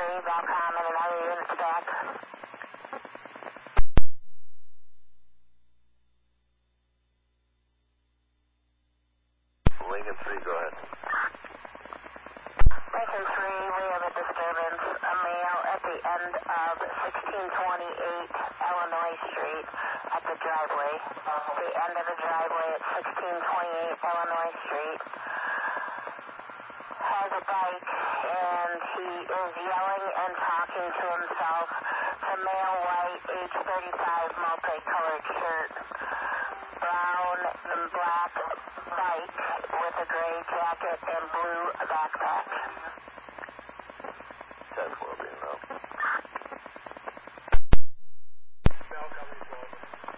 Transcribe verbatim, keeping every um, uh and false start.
three, Valcom and another unit back. Lincoln three, go ahead. Lincoln three, we have a disturbance, a male at the end of sixteen twenty-eight Illinois Street at the driveway. The end of the driveway at sixteen twenty-eight Illinois Street. Has a bike and he is yelling and talking to himself. It's a male white, age thirty-five, multicolored shirt. Brown and black bike with a gray jacket and blue backpack.